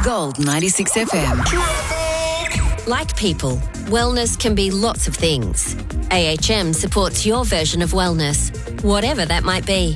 Gold 96 FM. Like people, wellness can be lots of things. AHM supports your version of wellness, whatever that might be.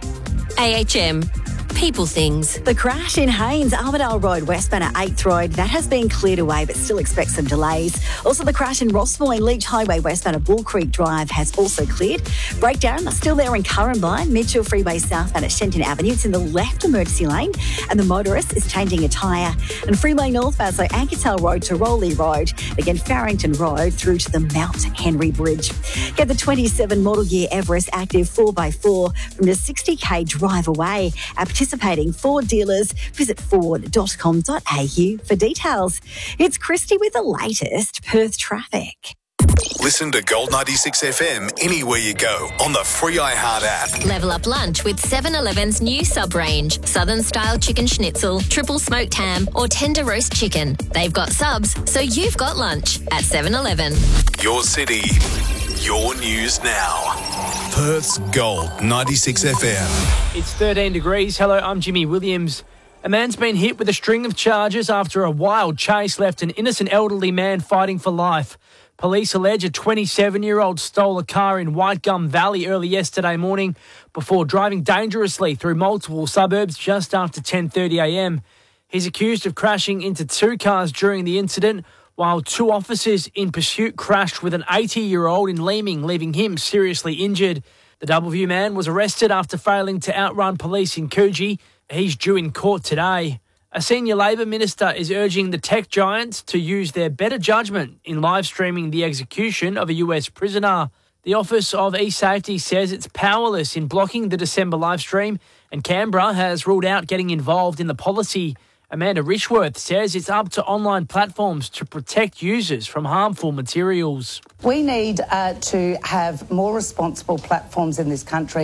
AHM. People things. The crash in Haynes, Armadale Road, Westbound at 8th Road, that has been cleared away but still expect some delays. Also the crash in Rossmoor and Leach Highway, westbound at Bull Creek Drive has also cleared. Breakdown still there in Currumbine, Mitchell Freeway southbound at Shenton Avenue. It's in the left emergency lane and the motorist is changing a tyre. And Freeway northbound, so Ankertel Road to Rowley Road, again Farrington Road through to the Mount Henry Bridge. Get the 27 model year Everest Active 4x4 from the 60k drive away. At participating Ford dealers, visit ford.com.au for details. It's Christy with the latest Perth traffic. Listen to Gold 96 FM anywhere you go on the free iHeart app. Level up lunch with 7-Eleven's new sub-range. Southern-style chicken schnitzel, triple smoked ham or tender roast chicken. They've got subs, so you've got lunch at 7-Eleven. Your city, your news now. Perth's Gold 96 FM. It's 13 degrees. Hello, I'm Jimmy Williams. A man's been hit with a string of charges after a wild chase left an innocent elderly man fighting for life. Police allege a 27-year-old stole a car in Whitegum Valley early yesterday morning before driving dangerously through multiple suburbs just after 10:30am. He's accused of crashing into two cars during the incident, while two officers in pursuit crashed with an 80-year-old in Leeming, leaving him seriously injured. The Doubleview man was arrested after failing to outrun police in Coogee. He's due in court today. A senior Labor minister is urging the tech giants to use their better judgment in live streaming the execution of a US prisoner. The Office of eSafety says it's powerless in blocking the December live stream, and Canberra has ruled out getting involved in the policy. Amanda Richworth says it's up to online platforms to protect users from harmful materials. We need to have more responsible platforms in this country,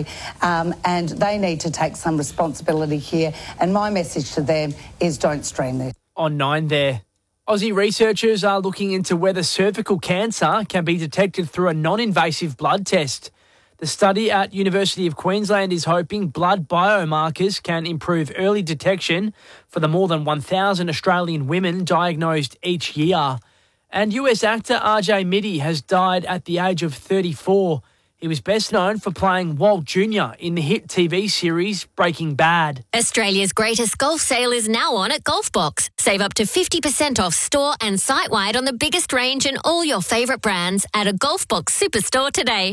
and they need to take some responsibility here. And my message to them is don't stream this. On 9 there. Aussie researchers are looking into whether cervical cancer can be detected through a non-invasive blood test. The study at University of Queensland is hoping blood biomarkers can improve early detection for the more than 1,000 Australian women diagnosed each year. And US actor RJ Mitte has died at the age of 34. He was best known for playing Walt Jr. in the hit TV series Breaking Bad. Australia's greatest golf sale is now on at Golfbox. Save up to 50% off store and site-wide on the biggest range and all your favourite brands at a Golfbox superstore today.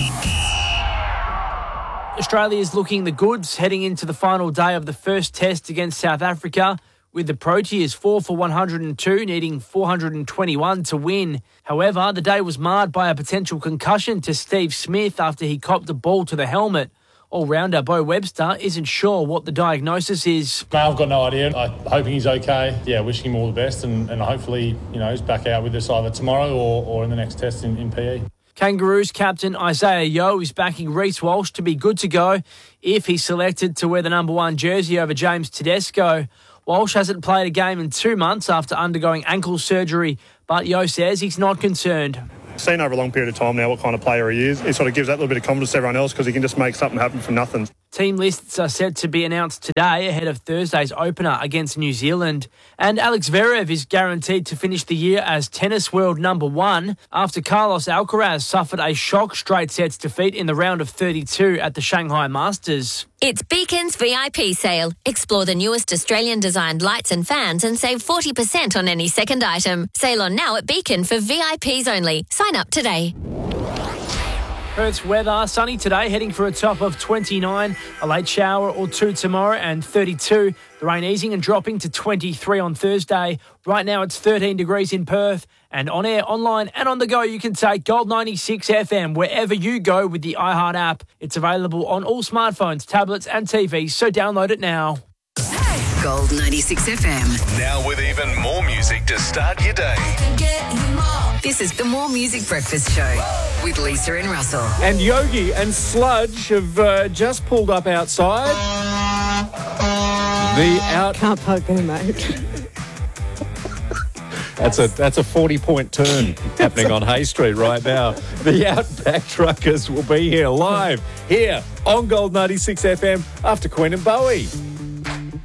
Australia is looking the goods heading into the final day of the first test against South Africa, with the Proteas 4 for 102 needing 421 to win. However, the day was marred by a potential concussion to Steve Smith after he copped a ball to the helmet. All-rounder Bo Webster isn't sure what the diagnosis is. No, I've got no idea. I'm hoping he's okay. Yeah, wishing him all the best and hopefully, he's back out with us either tomorrow or in the next test in PE. Kangaroos captain Isaiah Yeo is backing Reece Walsh to be good to go if he's selected to wear the number 1 jersey over James Tedesco. Walsh hasn't played a game in 2 months after undergoing ankle surgery, but Yeo says he's not concerned. Seen over a long period of time now what kind of player he is. It sort of gives that little bit of confidence to everyone else because he can just make something happen from nothing. Team lists are set to be announced today ahead of Thursday's opener against New Zealand. And Alex Zverev is guaranteed to finish the year as tennis world number 1 after Carlos Alcaraz suffered a shock straight sets defeat in the round of 32 at the Shanghai Masters. It's Beacon's VIP sale. Explore the newest Australian-designed lights and fans and save 40% on any second item. Sale on now at Beacon for VIPs only. Sign up today. Perth's weather, sunny today, heading for a top of 29, a late shower or 2 tomorrow and 32. The rain easing and dropping to 23 on Thursday. Right now it's 13 degrees in Perth. And on air, online and on the go, you can take Gold 96 FM wherever you go with the iHeart app. It's available on all smartphones, tablets and TVs, so download it now. Gold 96 FM. Now with even more music to start your day. This is the More Music Breakfast Show with Lisa and Russell. And Yogi and Sludge have just pulled up outside. Can't park there, mate. That's a 40-point turn happening on Hay Street right now. The Outback Truckers will be here live here on Gold 96 FM after Queen and Bowie.